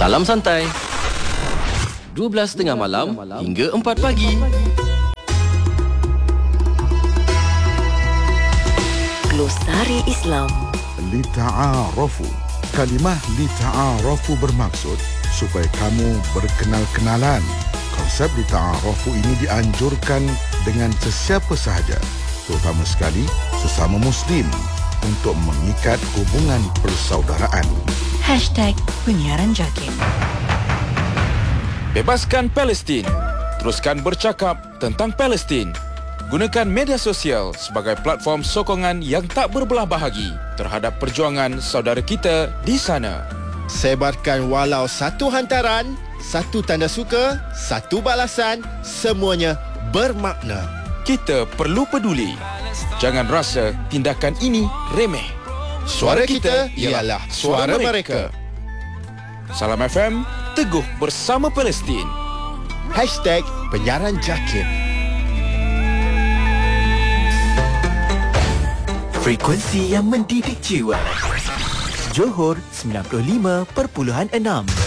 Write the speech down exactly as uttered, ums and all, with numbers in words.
Salam santai. dua belas tiga puluh malam hingga empat pagi. Glosari Islam. Lita'arafu. Kalimah lita'arafu bermaksud supaya kamu berkenal-kenalan. Konsep lita'arafu ini dianjurkan dengan sesiapa sahaja, terutama sekali sesama Muslim, untuk mengikat hubungan persaudaraan. Hashtag Penyiaran Jakim. Bebaskan Palestin. Teruskan bercakap tentang Palestin. Gunakan media sosial sebagai platform sokongan yang tak berbelah bahagi terhadap perjuangan saudara kita di sana. Sebarkan walau satu hantaran, satu tanda suka, satu balasan, semuanya bermakna. Kita perlu peduli. Jangan rasa tindakan ini remeh. Suara kita ialah suara mereka. Salam F M, teguh bersama Palestin. Hashtag Penyiaran Jakim. Frekuensi yang mendidik jiwa. Johor sembilan puluh lima perpuluhan enam.